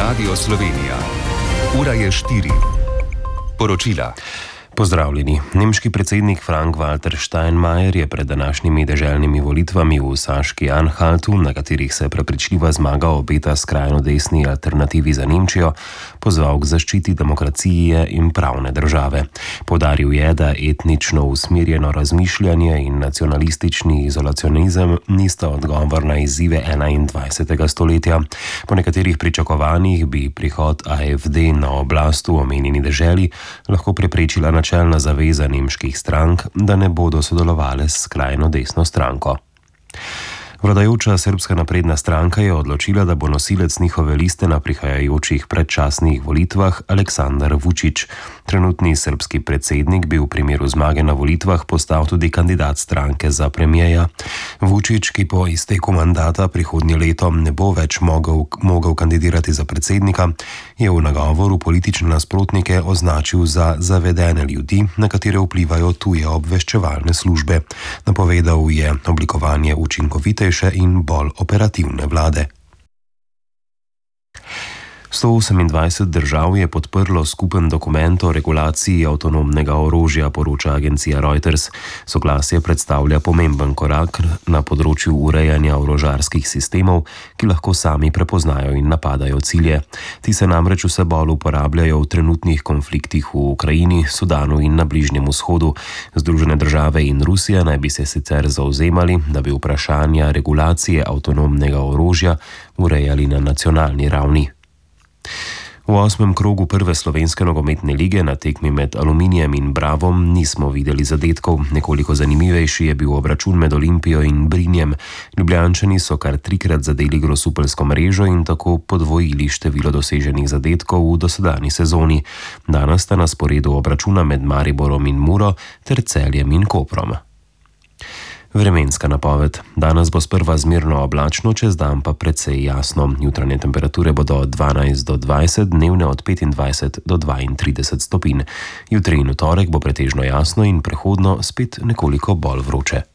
Radio Slovenija. Ura je 4. Poročila. Pozdravljeni. Nemški predsednik Frank-Walter Steinmeier je pred današnjimi deželnimi volitvami v Saški Anhaltu, na katerih se prepričljiva zmaga obeta skrajno desni alternativi za Nemčijo, pozval k zaščiti demokracije in pravne države. Poudaril je, da etnično usmerjeno razmišljanje in nacionalistični izolacionizem nista odgovor na izzive 21. stoletja. Po nekaterih pričakovanjih bi prihod AfD na oblast v omenjeni deželi lahko preprečila načelna zaveza nemških strank, da ne bodo sodelovale s skrajno desno stranko. Vladajoča Srbska napredna stranka je odločila, da bo nosilec njihove liste na prihajajočih predčasnih volitvah Aleksandar Vučić. Trenutni srbski predsednik bi v primeru zmage na volitvah postal tudi kandidat stranke za premijeja. Vučić, ki po izteku mandata prihodnje leto ne bo več mogel kandidirati za predsednika, je v nagovoru politične nasprotnike označil za zavedene ljudi, na katere vplivajo tuje obveščevalne službe. Napovedal je oblikovanje učinkovitejše in bolj operativne vlade. 128 držav je podprlo skupen dokument o regulaciji avtonomnega orožja, poroča agencija Reuters. Soglasje predstavlja pomemben korak na področju urejanja orožarskih sistemov, ki lahko sami prepoznajo in napadajo cilje. Ti se namreč vse bolj uporabljajo v trenutnih konfliktih v Ukrajini, Sudanu in na Bližnjem vzhodu. Združene države in Rusija naj bi se sicer zavzemali, da bi vprašanja regulacije avtonomnega orožja urejali na nacionalni ravni. V 8. krogu prve slovenske nogometne lige na tekmi med Aluminijem in Bravom nismo videli zadetkov. Nekoliko zanimivejši je bil obračun med Olimpijo in Brinjem. Ljubljančani so kar 3-krat zadeli grosupeljsko mrežo in tako podvojili število doseženih zadetkov v dosedanji sezoni. Danes sta na sporedu obračuna med Mariborom in Muro ter Celjem in Koprom. Vremenska napoved. Danes bo sprva zmerno oblačno, čez dan pa precej jasno. Jutranje temperature bodo od 12 do 20, dnevne od 25 do 32 stopinj. Jutri in v torek bo pretežno jasno in prehodno spet nekoliko bolj vroče.